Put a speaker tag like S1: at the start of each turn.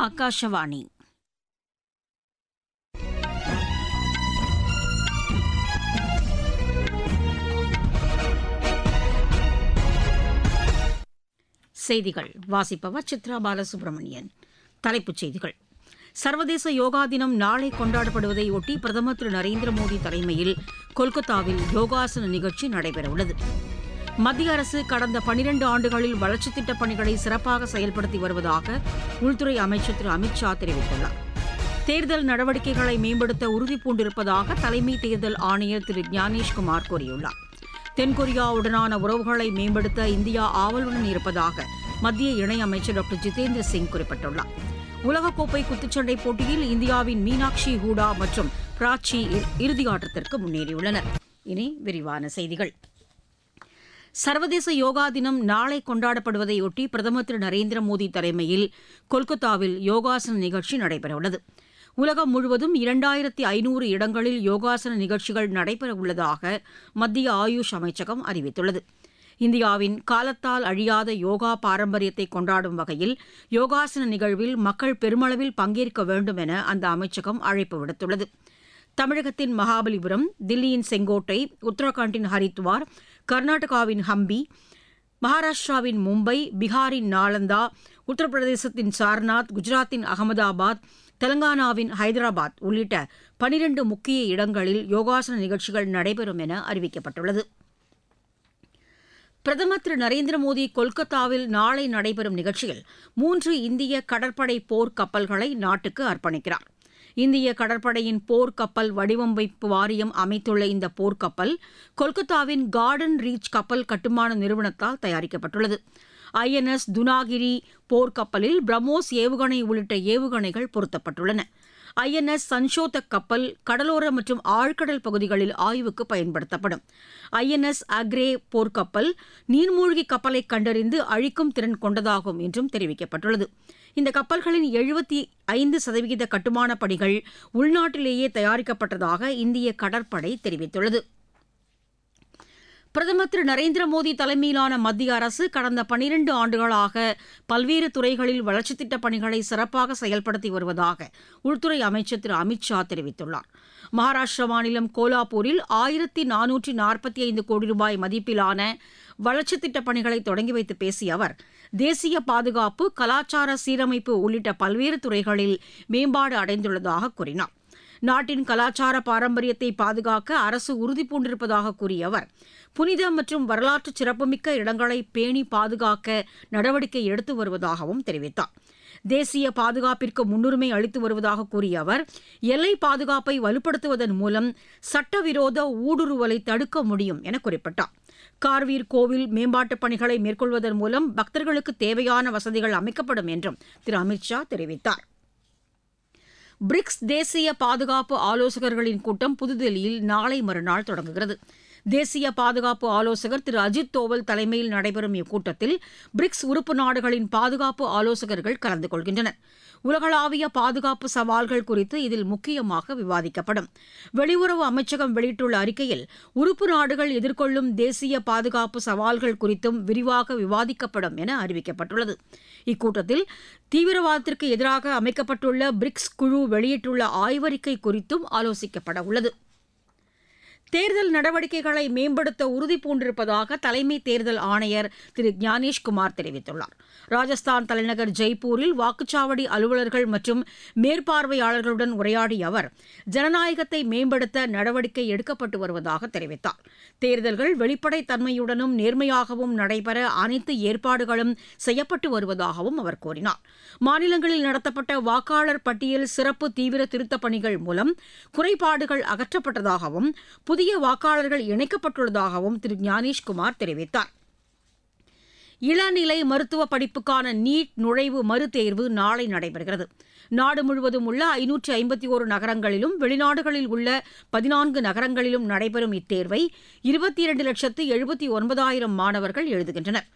S1: ஆகாஷவாணி. செய்திகள் வாசிப்பவர் சித்ரா பாலசுப்ரமணியன். தலைப்புச் செய்திகள். சர்வதேச யோகா தினம் நாளை கொண்டாடப்படுவதையொட்டி பிரதமர் திரு நரேந்திர மோடி தலைமையில் கொல்கத்தாவில் யோகாசன நிகழ்ச்சி நடைபெறவுள்ளது. மத்திய அரசு கடந்த 12 ஆண்டுகளில் வளர்ச்சித் திட்டப் பணிகளை சிறப்பாக செயல்படுத்தி வருவதாக உள்துறை அமைச்சர் திரு அமித் ஷா தெரிவித்துள்ளார். தேர்தல் நடவடிக்கைகளை மேம்படுத்த உறுதிபூண்டிருப்பதாக தலைமை தேர்தல் ஆணையர் திரு ஞானேஷ்குமார் கூறியுள்ளார். தென்கொரியாவுடனான உறவுகளை மேம்படுத்த இந்தியா ஆவலுடன் இருப்பதாக மத்திய இணையமைச்சர் டாக்டர் ஜிதேந்திர சிங் குறிப்பிட்டுள்ளார். உலகக்கோப்பை குத்துச்சண்டை போட்டியில் இந்தியாவின் மீனாட்சி ஹூடா மற்றும் பிராச்சி இறுதியாட்டத்திற்கு முன்னேறியுள்ளனர். இனி விரிவான செய்திகள். சர்வதேச யோகா தினம் நாளை கொண்டாடப்படுவதையொட்டி பிரதமர் திரு நரேந்திர மோடி தலைமையில் கொல்கத்தாவில் யோகாசன நிகழ்ச்சி நடைபெறவுள்ளது. உலகம் முழுவதும் 2500 இடங்களில் யோகாசன நிகழ்ச்சிகள் நடைபெறவுள்ளதாக மத்திய ஆயுஷ் அமைச்சகம் அறிவித்துள்ளது. இந்தியாவின் காலத்தால் அழியாத யோகா பாரம்பரியத்தை கொண்டாடும் வகையில் யோகாசன நிகழ்வில் மக்கள் பெருமளவில் பங்கேற்க வேண்டும் என அந்த அமைச்சகம் அழைப்பு விடுத்துள்ளது. தமிழகத்தின் மகாபலிபுரம், தில்லியின் செங்கோட்டை, உத்தரகாண்டின் ஹரித்வார், கர்நாடகாவின் ஹம்பி, மகாராஷ்டிராவின் மும்பை, பீகாரின் நாலந்தா, உத்தரப்பிரதேசத்தின் சார்நாத், குஜராத்தின் அகமதாபாத், தெலங்கானாவின் ஹைதராபாத் உள்ளிட்ட 12 முக்கிய இடங்களில் யோகாசன நிகழ்ச்சிகள் நடைபெறும் என அறிவிக்கப்பட்டுள்ளது. பிரதமர் திரு நரேந்திர மோடி கொல்கத்தாவில் நாளை நடைபெறும் நிகழ்ச்சியில் 3 இந்திய கடற்படை போர் கப்பல்களை நாட்டுக்கு அர்ப்பணிக்கிறார். இந்திய கடற்படையின் போர்க்கப்பல் வடிவமைப்பு வாரியம் அமைத்துள்ள இந்த போர்க்கப்பல் கொல்கத்தாவின் கார்டன் ரீச் கப்பல் கட்டுமான நிறுவனத்தால் தயாரிக்கப்பட்டுள்ளது. INS துனாகிரி போர்க்கப்பலில் பிரம்மோஸ் ஏவுகணை உள்ளிட்ட ஏவுகணைகள் பொருத்தப்பட்டுள்ளன. INS சன்ஷோதக் கப்பல் கடலோர மற்றும் ஆழ்கடல் பகுதிகளில் ஆய்வுக்கு பயன்படுத்தப்படும். INS அக்ரே போர்க்கப்பல் நீர்மூழ்கி கப்பலை கண்டறிந்து அழிக்கும் திறன் கொண்டதாகும் என்றும் தெரிவிக்கப்பட்டுள்ளது. இந்த கப்பல்களின் 75% கட்டுமானப் பணிகள் உள்நாட்டிலேயே தயாரிக்கப்பட்டதாக இந்திய கடற்படை தெரிவித்துள்ளது. பிரதமர் திரு நரேந்திர மோடி தலைமையிலான மத்திய அரசு கடந்த 12 ஆண்டுகளாக பல்வேறு துறைகளில் வளர்ச்சித் திட்டப் பணிகளை சிறப்பாக செயல்படுத்தி வருவதாக உள்துறை அமைச்சர் திரு அமித் ஷா தெரிவித்துள்ளார். மகாராஷ்டிரா மாநிலம் கோலாப்பூரில் 1445 கோடி ரூபாய் மதிப்பிலான வளர்ச்சித் திட்டப் பணிகளை தொடங்கி வைத்து பேசிய அவர், தேசிய பாதுகாப்பு, கலாச்சார சீரமைப்பு உள்ளிட்ட பல்வேறு துறைகளில் மேம்பாடு அடைந்துள்ளதாக கூறினார். நாட்டின் கலாச்சார பாரம்பரியத்தை பாதுகாக்க அரசு உறுதிபூண்டிருப்பதாக கூறிய அவர், புனித மற்றும் வரலாற்று சிறப்புமிக்க இடங்களை பேணி பாதுகாக்க நடவடிக்கை எடுத்து வருவதாகவும் தெரிவித்தார். தேசிய பாதுகாப்பிற்கு முன்னுரிமை அளித்து வருவதாக கூறிய அவர், எல்லை பாதுகாப்பை வலுப்படுத்துவதன் மூலம் சட்டவிரோத ஊடுருவலை தடுக்க முடியும் என குறிப்பிட்டார். கார்வீர் கோவில் மேம்பாட்டுப் பணிகளை மேற்கொள்வதன் மூலம் பக்தர்களுக்கு தேவையான வசதிகள் அமைக்கப்படும் என்றும் திரு அமித் ஷா தெரிவித்தார். பிரிக்ஸ் தேசிய பாதுகாப்பு ஆலோசகர்களின் கூட்டம் புதுதில்லியில் நாளை மறுநாள் தொடங்குகிறது. தேசிய பாதுகாப்பு ஆலோசகர் திரு அஜித் தோவல் தலைமையில் நடைபெறும் இக்கூட்டத்தில் பிரிக்ஸ் உறுப்பு நாடுகளின் பாதுகாப்பு ஆலோசகர்கள் கலந்து கொள்கின்றனர். உலகளாவிய பாதுகாப்பு சவால்கள் குறித்து இதில் முக்கியமாக விவாதிக்கப்படும். வெளியுறவு அமைச்சகம் வெளியிட்டுள்ள அறிக்கையில் உறுப்பு நாடுகள் எதிர்கொள்ளும் தேசிய பாதுகாப்பு சவால்கள் குறித்தும் விரிவாக விவாதிக்கப்படும் என அறிவிக்கப்பட்டுள்ளது. இக்கூட்டத்தில் தீவிரவாதத்திற்கு எதிராக அமைக்கப்பட்டுள்ள பிரிக்ஸ் குழு வெளியிட்டுள்ள ஆய்வறிக்கை குறித்தும் ஆலோசிக்கப்பட உள்ளது. தேர்தல் நடவடிக்கைகளை மேம்படுத்த உறுதிபூண்டிருப்பதாக தலைமை தேர்தல் ஆணையர் திரு ஞானேஷ்குமார் தெரிவித்துள்ளார். ராஜஸ்தான் தலைநகர் ஜெய்ப்பூரில் வாக்குச்சாவடி அலுவலர்கள் மற்றும் மேற்பார்வையாளர்களுடன் உரையாடிய அவர், ஜனநாயகத்தை மேம்படுத்த நடவடிக்கை எடுக்கப்பட்டு வருவதாக தெரிவித்தார். தேர்தல்கள் வெளிப்படைத்தன்மையுடனும் நேர்மையாகவும் நடைபெற அனைத்து ஏற்பாடுகளும் செய்யப்பட்டு வருவதாகவும் அவர் கூறினார். மாநிலங்களில் நடத்தப்பட்ட வாக்காளர் பட்டியல் சிறப்பு தீவிர திருத்தப் பணிகள் மூலம் குறைபாடுகள் அகற்றப்பட்டதாகவும் புதிய வாக்காளர்கள் இணைக்கப்பட்டுள்ளதாகவும் திரு ஞானேஷ்குமார் தெரிவித்தார். இளநிலை மருத்துவ படிப்புக்கான நீட் நுழைவு மறுதேர்வு நாளை நடைபெறுகிறது. நாடு முழுவதும் உள்ள 551 நகரங்களிலும் வெளிநாடுகளில் உள்ள 14 நகரங்களிலும் நடைபெறும் இத்தேர்வை 22,79,000 மாணவர்கள் எழுதுகின்றனர்.